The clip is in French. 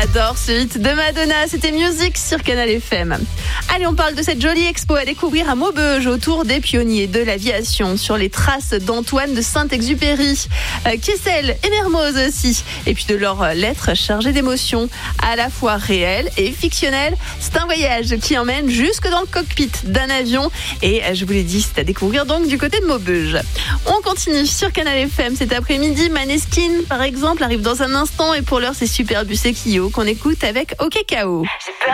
adore ce hit de Madonna, c'était Music sur Canal FM. Allez, on parle de cette jolie expo à découvrir à Maubeuge autour des pionniers de l'aviation, sur les traces d'Antoine de Saint-Exupéry, Kessel et Mermoz aussi, et puis de leurs lettres chargées d'émotions, à la fois réelles et fictionnelles. C'est un voyage qui emmène jusque dans le cockpit d'un avion et je vous l'ai dit, c'est à découvrir donc du côté de Maubeuge. On continue sur Canal FM cet après-midi. Maneskin, par exemple, arrive dans un instant et pour l'heure, c'est Superbus et Kyo qu'on écoute avec Au Cacao.